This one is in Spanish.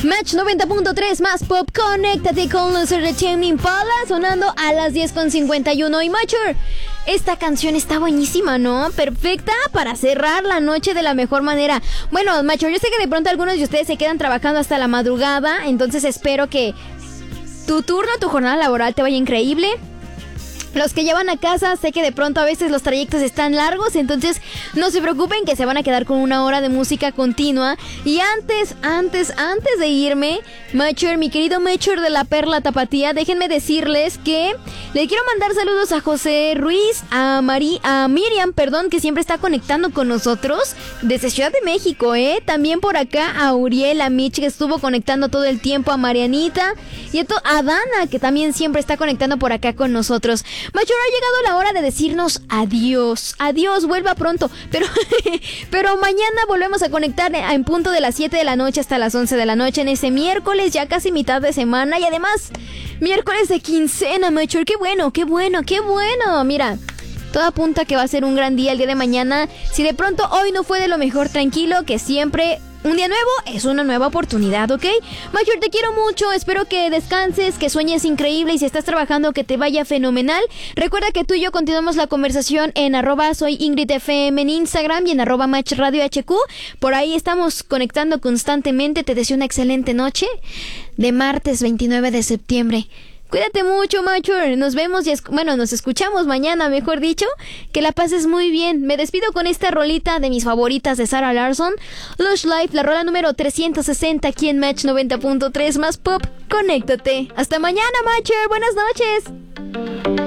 Match 90.3 más pop, conéctate con los de Tame Impala, sonando a las 10:51. Y Mature, esta canción está buenísima, ¿no? Perfecta para cerrar la noche de la mejor manera. Bueno, Mature, yo sé que de pronto algunos de ustedes se quedan trabajando hasta la madrugada, entonces espero que tu turno, tu jornada laboral te vaya increíble. Los que llevan a casa, sé que de pronto a veces los trayectos están largos, entonces no se preocupen que se van a quedar con una hora de música continua. Y antes de irme, Mature, mi querido Mature de la Perla Tapatía, déjenme decirles que le quiero mandar saludos a José Ruiz, a Miriam, que siempre está conectando con nosotros desde Ciudad de México, también por acá a Uriel, a Mitch, que estuvo conectando todo el tiempo, a Marianita y a Dana, que también siempre está conectando por acá con nosotros. Mature, ha llegado la hora de decirnos adiós. Adiós, vuelva pronto. Pero mañana volvemos a conectar en punto de las 7 de la noche hasta las 11 de la noche en ese miércoles, ya casi mitad de semana. Y además, miércoles de quincena, Mature. Qué bueno. Mira, todo apunta que va a ser un gran día el día de mañana. Si de pronto hoy no fue de lo mejor, tranquilo, que siempre un día nuevo es una nueva oportunidad, ¿ok? Mature, te quiero mucho, espero que descanses, que sueñes increíble y si estás trabajando que te vaya fenomenal. Recuerda que tú y yo continuamos la conversación en @soyingridfm en Instagram y en @matchradiohq. Por ahí estamos conectando constantemente. Te deseo una excelente noche de martes 29 de septiembre. Cuídate mucho, Mature. Nos vemos nos escuchamos mañana, mejor dicho. Que la pases muy bien. Me despido con esta rolita de mis favoritas de Sarah Larsson, Lush Life, la rola número 360 aquí en Match 90.3 más pop. Conéctate. Hasta mañana, Mature. Buenas noches.